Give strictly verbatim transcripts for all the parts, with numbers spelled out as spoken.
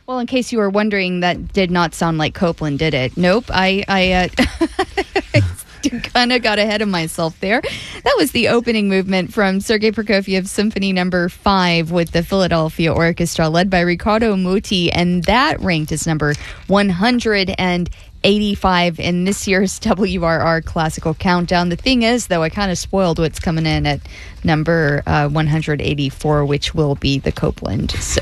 Well, in case you were wondering, that did not sound like Copeland, did it? Nope. I, I uh, kind of got ahead of myself there. That was the opening movement from Sergei Prokofiev's Symphony Number Five with the Philadelphia Orchestra, led by Riccardo Muti, and that ranked as number one hundred eighty-five in this year's W R R Classical Countdown. The thing is, though, I kind of spoiled what's coming in at number uh, one hundred eighty-four, which will be the Copeland. So,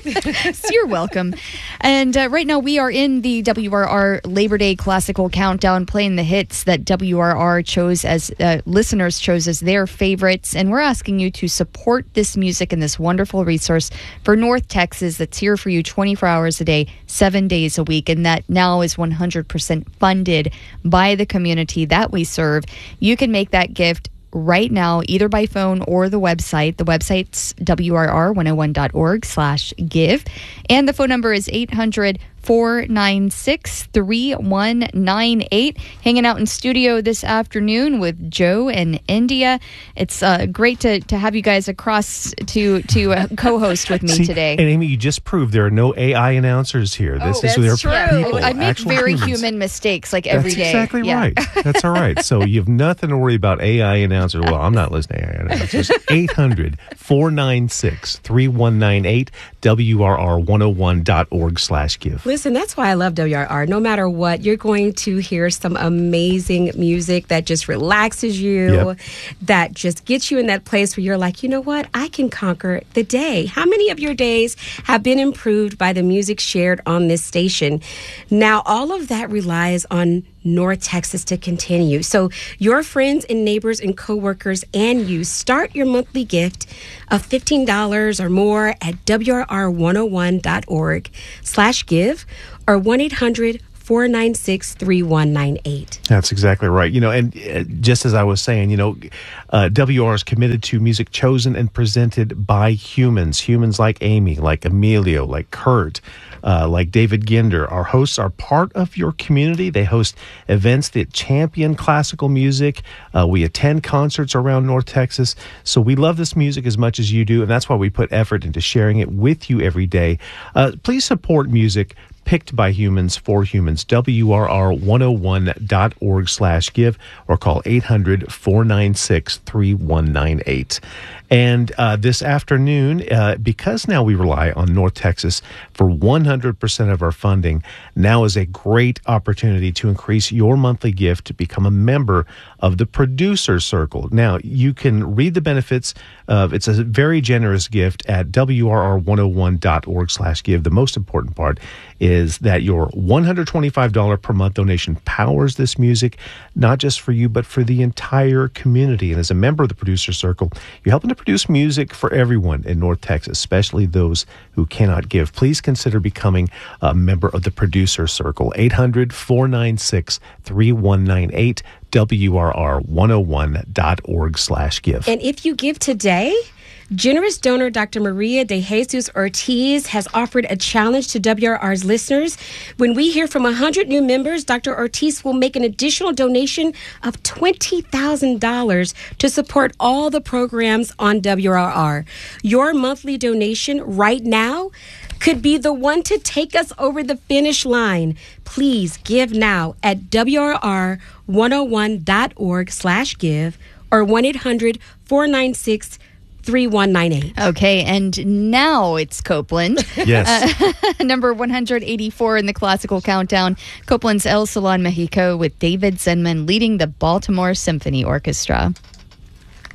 so you're welcome. And uh, right now we are in the W R R Labor Day Classical Countdown, playing the hits that W R R chose as uh, listeners chose as their favorites. And we're asking you to support this music and this wonderful resource for North Texas that's here for you twenty-four hours a day, seven days a week. And that now is one hundred percent funded by the community that we serve. You can make that gift right now, either by phone or the website. The website's W R R one oh one dot org slash give. And the phone number is eight hundred, four nine six, three one nine eight. Hanging out in studio this afternoon with Joe and India. It's uh, great to, to have you guys across to to uh, co-host with me See, today. And Amy, you just proved there are no A I announcers here. This oh, is that's true. People, I make very humans. human mistakes like every that's day. That's exactly yeah. right. That's all right. So you have nothing to worry about A I announcers. Well, I'm not listening to A I announcers. eight hundred, four nine six, three one nine eight, W R R one oh one dot org slash give. Listen, that's why I love W R R. No matter what, you're going to hear some amazing music that just relaxes you, yep. that just gets you in that place where you're like, you know what? I can conquer the day. How many of your days have been improved by the music shared on this station? Now, all of that relies on North Texas to continue. So your friends and neighbors and coworkers and you start your monthly gift of fifteen dollars or more at W R R one oh one dot org slash give or one eight hundred, four nine six, three one nine eight. That's exactly right. You know, and uh, just as I was saying, you know, uh, W R R is committed to music chosen and presented by humans, humans like Amy, like Emilio, like Kurt, uh, like David Ginder. Our hosts are part of your community. They host events that champion classical music. Uh, we attend concerts around North Texas. So we love this music as much as you do, and that's why we put effort into sharing it with you every day. Uh, please support music picked by humans for humans. W R R one oh one dot org slash give or call eight hundred, four nine six, three one nine eight. And uh, this afternoon, uh, because now we rely on North Texas for one hundred percent of our funding, now is a great opportunity to increase your monthly gift to become a member of the Producer Circle. Now, you can read the benefits of it's a very generous gift at W R R one oh one dot org slash give. The most important part is that your one hundred twenty-five dollars per month donation powers this music, not just for you, but for the entire community. And as a member of the Producer Circle, you're helping to produce music for everyone in North Texas, especially those who cannot give. Please consider becoming a member of the Producer Circle. eight hundred, four nine six, three one nine eight, W R R one oh one dot org slash give. And if you give today, generous donor Doctor Maria de Jesus Ortiz has offered a challenge to W R R's listeners. When we hear from one hundred new members, Doctor Ortiz will make an additional donation of twenty thousand dollars to support all the programs on W R R. Your monthly donation right now could be the one to take us over the finish line. Please give now at W R R one oh one dot org slash give or one eight hundred, four nine six, three one nine eight. Okay, and now it's Copeland. Yes. Uh, number one hundred eighty-four in the classical countdown. Copeland's El Salon Mexico with David Zenman leading the Baltimore Symphony Orchestra.